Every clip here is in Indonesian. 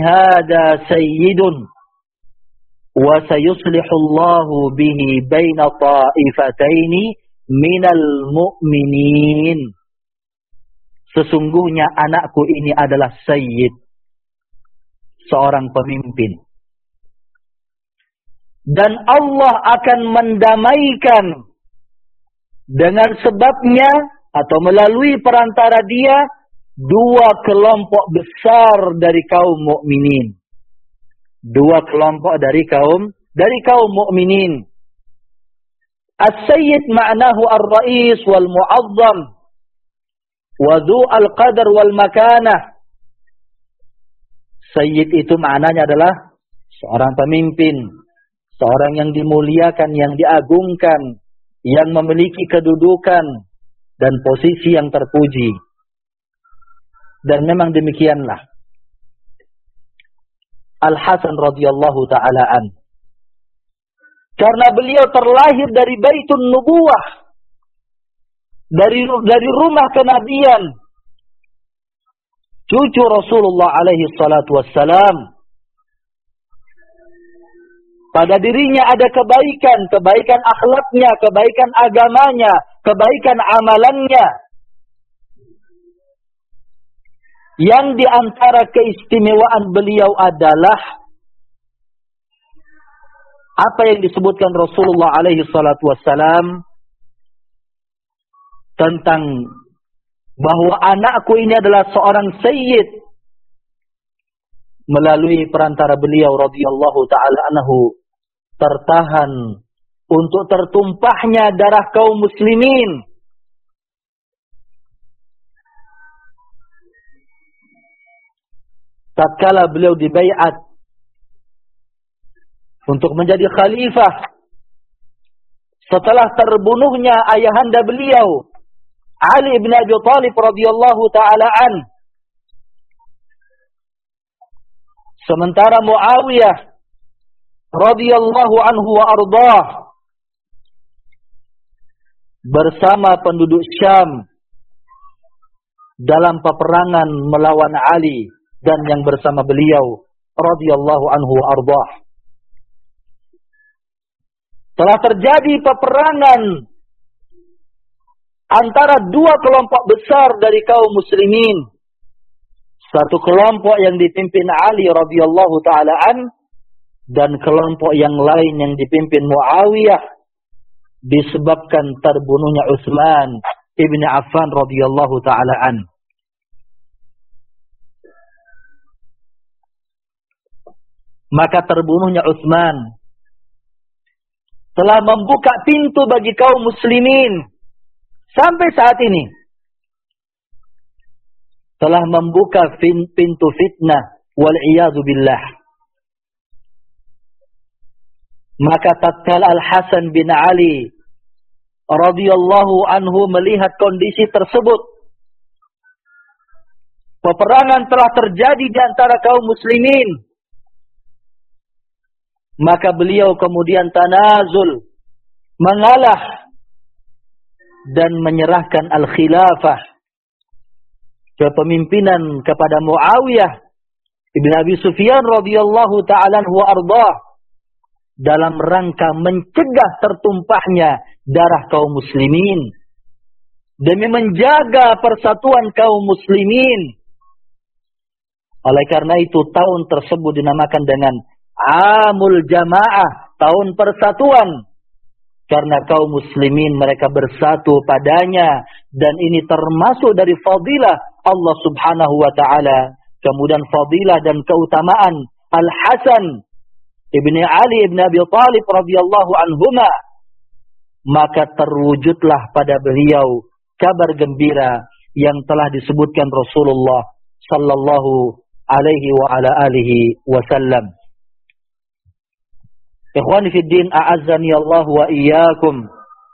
hada sayyidun wa sayuslihu Allahu bihi baina ta'ifataini minal mu'minin. Sesungguhnya anakku ini adalah sayyid, seorang pemimpin. Dan Allah akan mendamaikan dengan sebabnya atau melalui perantara dia dua kelompok besar dari kaum mukminin. Dua kelompok dari kaum mukminin. As-sayyid ma'nahu ar-rais wal mu'azzam wa dhu al-qadar wal makanah. Sayyid itu maknanya adalah seorang pemimpin, seorang yang dimuliakan, yang diagungkan, yang memiliki kedudukan dan posisi yang terpuji. Dan memang demikianlah Al-Hasan radhiyallahu ta'ala an. Karena beliau terlahir dari Baitun Nubuwah, dari rumah kenabian, cucu Rasulullah alaihi salatu wassalam. Pada dirinya ada kebaikan akhlaknya, kebaikan agamanya, kebaikan amalannya. Yang diantara keistimewaan beliau adalah apa yang disebutkan Rasulullah alaihi salatu wassalam tentang bahwa anakku ini adalah seorang sayyid. Melalui perantara beliau radhiyallahu ta'ala anhu tertahan untuk tertumpahnya darah kaum muslimin. Tatkala beliau dibaiat untuk menjadi khalifah setelah terbunuhnya ayahanda beliau Ali bin Abi Thalib radhiyallahu ta'ala an. Sementara Muawiyah radhiyallahu anhu wa ardhah bersama penduduk Syam dalam peperangan melawan Ali dan yang bersama beliau radhiyallahu anhu wa ardhah. Telah terjadi peperangan antara dua kelompok besar dari kaum muslimin. Satu kelompok yang dipimpin Ali radhiyallahu ta'ala an, dan kelompok yang lain yang dipimpin Muawiyah, disebabkan terbunuhnya Utsman ibn Affan radhiyallahu ta'ala an. Maka terbunuhnya Utsman telah membuka pintu bagi kaum muslimin sampai saat ini. Telah membuka pintu fitnah wal iyadu billah. Maka tatkala Al-Hasan bin Ali radhiyallahu anhu melihat kondisi tersebut, peperangan telah terjadi di antara kaum muslimin, maka beliau kemudian tanazul, mengalah dan menyerahkan al-khilafah, kepemimpinan, kepada Muawiyah ibn Abi Sufyan radhiyallahu ta'ala anhu wa ardhah, dalam rangka mencegah tertumpahnya darah kaum muslimin, demi menjaga persatuan kaum muslimin. Oleh karena itu tahun tersebut dinamakan dengan Amul Jamaah, tahun persatuan, karena kaum muslimin mereka bersatu padanya, dan ini termasuk dari fadilah Allah subhanahu wa ta'ala. Kemudian fadilah dan keutamaan Al-Hasan ibni Ali ibn Abi Thalib radhiyallahu anhuma. Maka terwujudlah pada beliau kabar gembira yang telah disebutkan Rasulullah sallallahu alaihi wa ala alihi wasallam. Ikhwani fid din, a'azzani Allah wa iyyakum.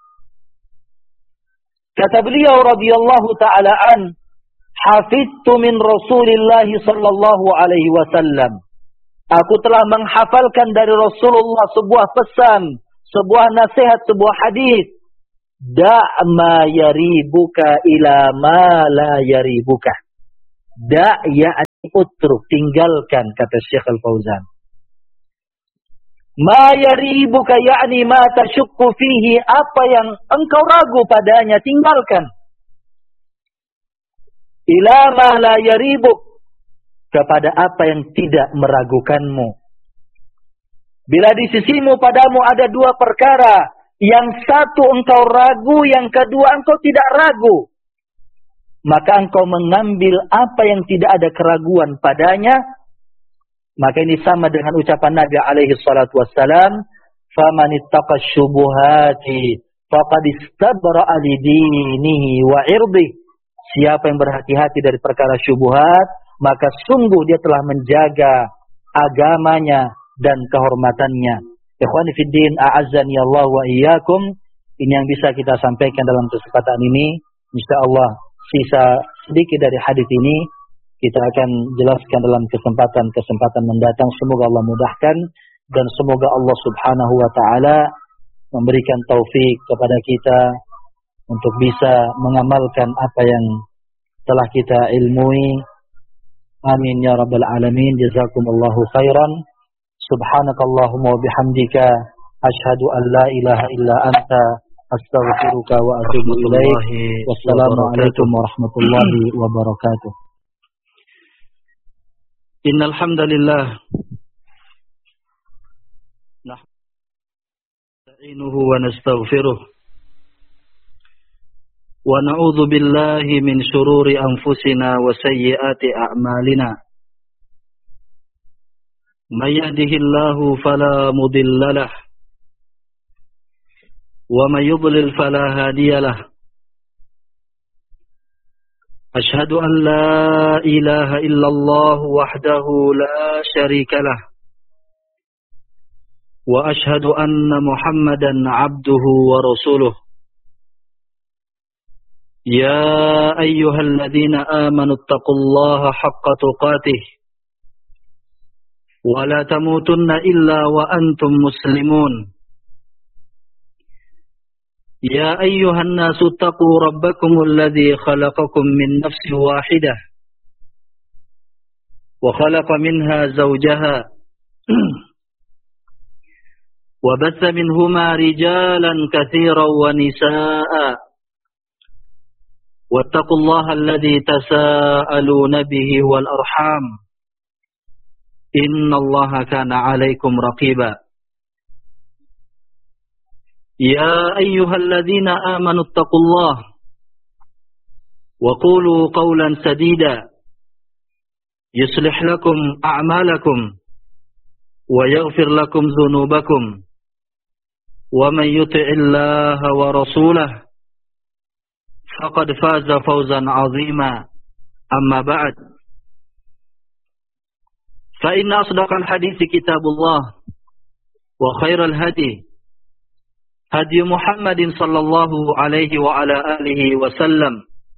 Kata beliau radhiyallahu ta'ala an, hafidtu min Rasulillah sallallahu alaihi wasallam. Aku telah menghafalkan dari Rasulullah sebuah pesan, sebuah nasihat, sebuah hadis. Da' ma yaribuka ila ma la yaribuka. Da' ya utruk, tinggalkan, kata Syekh Al-Fauzan. Ma yaribuka ya'ni ma tasyukku fihi, apa yang engkau ragu padanya, tinggalkan. Ila ma la yaribuk, kepada apa yang tidak meragukanmu. Bila di sisimu padamu ada dua perkara, yang satu engkau ragu, yang kedua engkau tidak ragu, maka engkau mengambil apa yang tidak ada keraguan padanya. Maka ini sama dengan ucapan Nabi alaihi salatu wassalam, "Faman ittaqa syubuhati faqad istabra'a li dinihi wa 'irdihi." Siapa yang berhati-hati dari perkara syubhat, maka sungguh dia telah menjaga agamanya dan kehormatannya. Ikhwani fid din, a'azzani Allah wa iyyakum. Ini yang bisa kita sampaikan dalam kesempatan ini. Insyaallah sisa sedikit dari hadis ini kita akan jelaskan dalam kesempatan mendatang. Semoga Allah mudahkan dan semoga Allah Subhanahu wa taala memberikan taufik kepada kita untuk bisa mengamalkan apa yang telah kita ilmui. Amin ya rabbal alamin. Jazakumullahu khairan. Subhanakallahumma wa bihamdika asyhadu an la ilaha illa anta astaghfiruka wa atubu ilaik. Wassalamualaikum warahmatullahi wabarakatuh. Innal hamdalillah nasta'inuhu wa nastaghfiruh wa na'udzu billahi min shururi anfusina wa sayyiati a'malina. May yahdihillahu fala mudilla lahu wa may yudlil fala hadiya lahu. أشهد أن لا إله إلا الله وحده لا شريك له وأشهد أن محمدا عبده ورسوله يا أيها الذين آمنوا اتقوا الله حق تقاته ولا تموتن إلا وأنتم مسلمون يا أيها الناس اتقوا ربكم الذي خلقكم من نفس واحدة وخلق منها زوجها وبث منهما رجالا كثيرا ونساء واتقوا الله الذي تساءلون به والأرحام إن الله كان عليكم رقيبا يا أيها الذين آمنوا اتقوا الله وقولوا قولا سديدا يصلح لكم أعمالكم ويغفر لكم ذنوبكم ومن يطع الله ورسوله فقد فاز فوزا عظيما أما بعد فإن أصدق الحديث كتاب الله وخير الهدي هدي محمد صلى الله عليه وعلى آله وسلم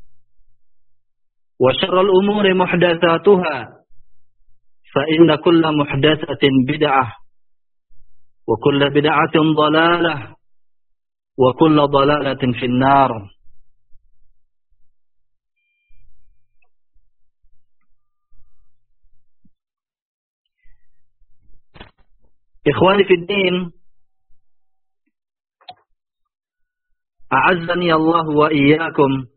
وشر الأمور محدثاتها فإن كل محدثة بدعة وكل بدعة ضلالة وكل ضلالة في النار. إخواني في الدين, a'azzani Allah wa iyyakum.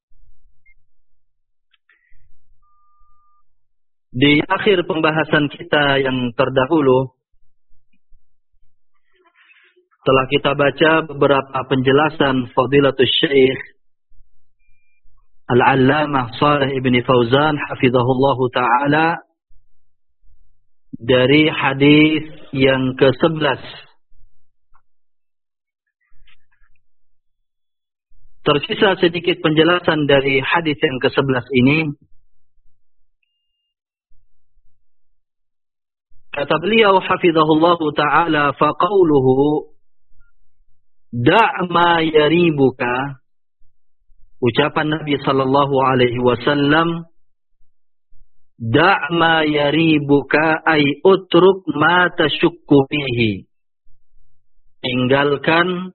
Di akhir pembahasan kita yang terdahulu telah kita baca beberapa penjelasan Fadilatul Syekh Al-Allamah Shalih Ibn Fauzan hafizahullahu taala dari hadis yang ke-11. Tersisa sedikit penjelasan dari hadis yang ke-11 ini. Kata beliau hafizahullahu ta'ala, faqauluhu da' ma yaribuka. Ucapan Nabi sallallahu alaihi wasallam, da' ma yaribuka ay utruk ma tashukku fihi. Tinggalkan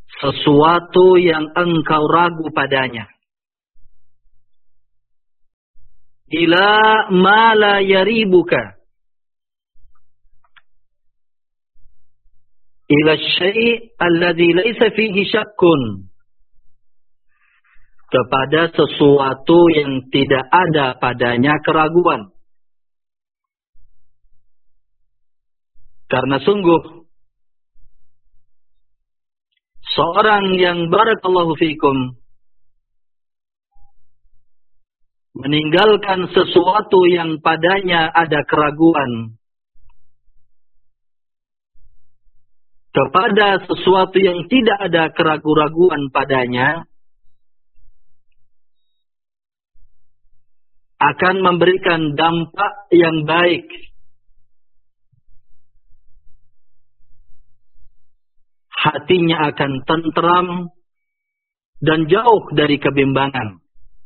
sesuatu yang engkau ragu padanya. ila ma la yaribuka. Ila syai' alladhi laisa fihi syakkun. Kepada sesuatu yang tidak ada padanya keraguan. Karena sungguh seorang yang barakallahu fikum meninggalkan sesuatu yang padanya ada keraguan kepada sesuatu yang tidak ada keraguan padanya akan memberikan dampak yang baik. Hatinya akan tentram dan jauh dari kebimbangan.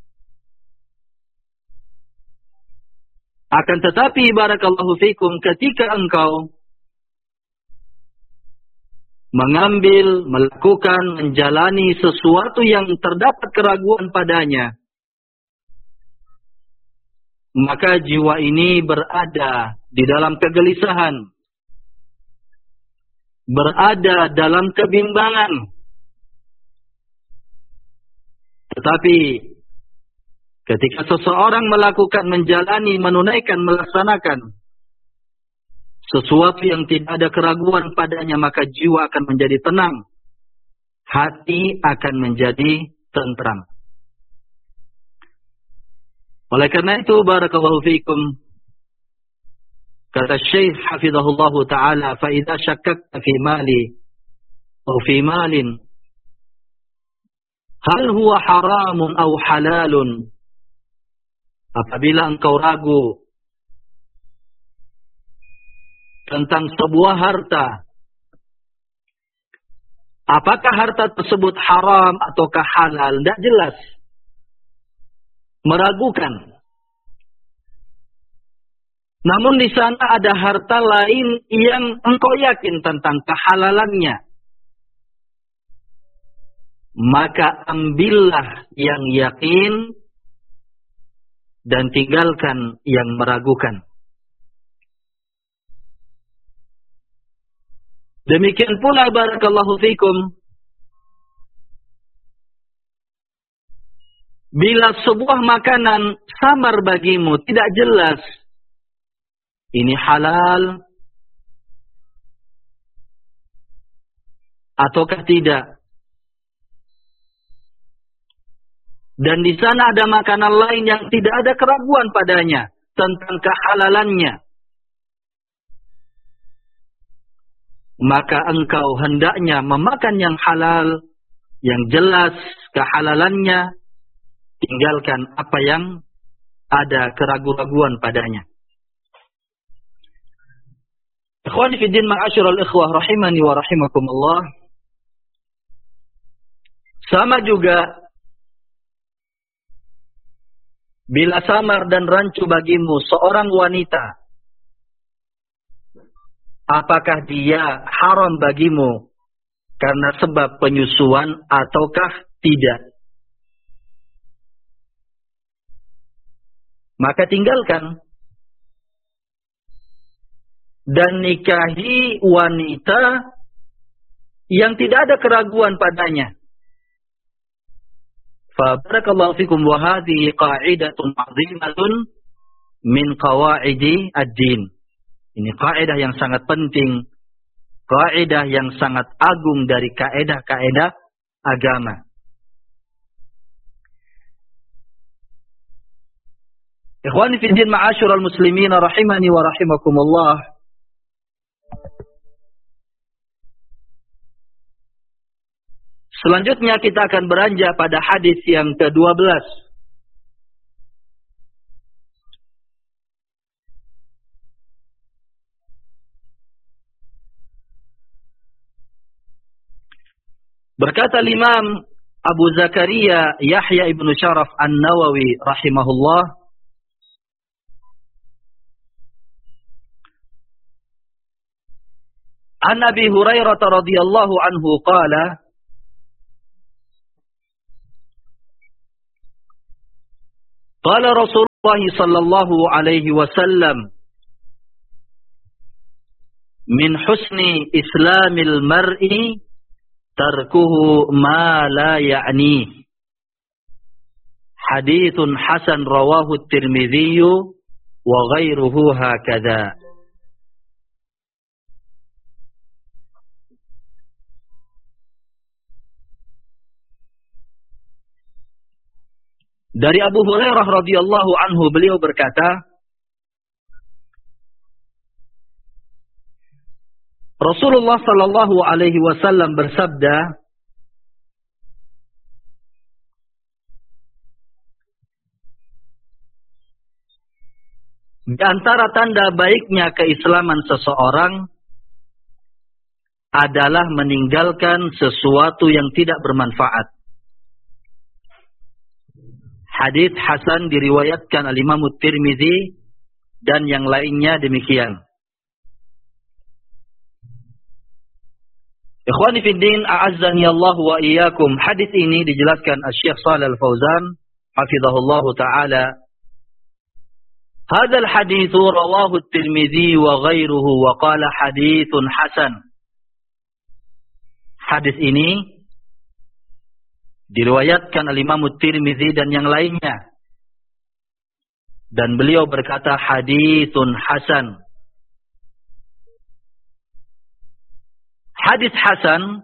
Akan tetapi barakallahu fikum, ketika engkau mengambil, melakukan, menjalani sesuatu yang terdapat keraguan padanya, maka jiwa ini berada di dalam kegelisahan, berada dalam kebimbangan. Tetapi ketika seseorang melakukan, menjalani, menunaikan, melaksanakan sesuatu yang tidak ada keraguan padanya, maka jiwa akan menjadi tenang. Hati akan menjadi tentram. Oleh karena itu, barakallahu fiikum, kata Syekh hafizahullah ta'ala, فَإِذَا شَكَّكْتَ فِي مَالِ أو في مال هل هو حرام أو حلال. Apabila engkau ragu tentang sebuah harta, apakah harta tersebut haram ataukah halal? Tidak jelas. Meragukan. Namun di sana ada harta lain yang engkau yakin tentang kehalalannya. Maka ambillah yang yakin dan tinggalkan yang meragukan. Demikian pula barakallahu fikum, bila sebuah makanan samar bagimu, tidak jelas ini halal ataukah tidak, dan di sana ada makanan lain yang tidak ada keraguan padanya tentang kehalalannya, maka engkau hendaknya memakan yang halal, yang jelas kehalalannya, tinggalkan apa yang ada keraguan-raguan padanya. Ikhwani fi din, ma'asyiral ikhwah rahimani wa rahimakumullah. Sama juga bila samar dan rancu bagimu seorang wanita, apakah dia haram bagimu karena sebab penyusuan ataukah tidak? Maka tinggalkan dan nikahi wanita yang tidak ada keraguan padanya. Fa barakallahu fikum, wa hadhihi qa'idatun 'azimatun min qawaidi ad-din. Ini kaidah yang sangat penting, kaidah yang sangat agung dari kaidah-kaidah agama. Ikhwani fi din, ma'asyiral muslimin rahimani wa rahimakumullah. Selanjutnya kita akan beranjak pada hadis yang ke-12. Berkata Imam Abu Zakaria Yahya ibn Sharaf An-Nawawi rahimahullah, An Abi Hurairah radhiyallahu anhu qala, qala Rasul sallallahu alaihi wasallam, min husni islamil mar'i tarkuhu ma la ya'ni. Haditsun hasan rawahu at-Tirmidzi wa ghairuhu hakadha. Dari Abu Hurairah radhiyallahu anhu, beliau berkata, Rasulullah sallallahu alaihi wasallam bersabda, di antara tanda baiknya keislaman seseorang adalah meninggalkan sesuatu yang tidak bermanfaat. Hadits hasan diriwayatkan al-Imam Tirmidzi dan yang lainnya demikian. Ikhwani fi din, a'azzani Allah wa iyyakum. Hadis ini dijelaskan Asy-Syaikh Shalih Al-Fauzan hafizahullah taala. Hadzal hadits rawahu at-Tirmidzi wa ghairuhu wa qala haditsun hasan. Hadis ini diriwayatkan al-Imam Tirmidzi dan yang lainnya. Dan beliau berkata haditsun hasan. Hadis hasan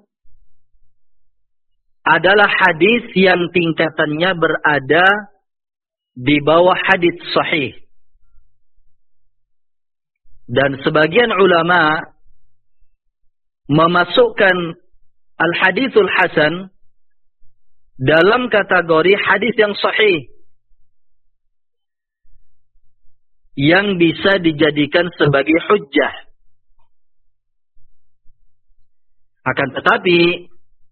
adalah hadis yang tingkatannya berada di bawah hadis sahih. Dan sebagian ulama memasukkan al-haditsul hasan dalam kategori hadis yang sahih, yang bisa dijadikan sebagai hujjah. Akan tetapi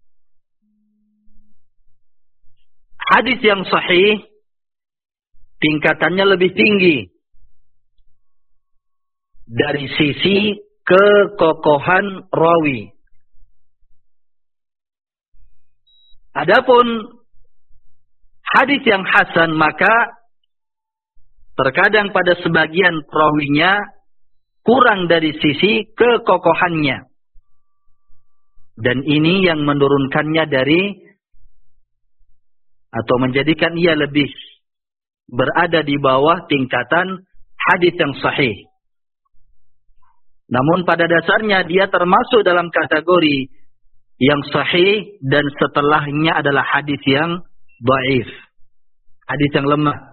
hadis yang sahih tingkatannya lebih tinggi dari sisi kekokohan rawi. Adapun hadis yang hasan, maka terkadang pada sebagian perawinya kurang dari sisi kekokohannya. Dan ini yang menurunkannya dari atau menjadikan ia lebih berada di bawah tingkatan hadis yang sahih. Namun pada dasarnya dia termasuk dalam kategori yang sahih, dan setelahnya adalah hadis yang dhaif, hadis yang lemah.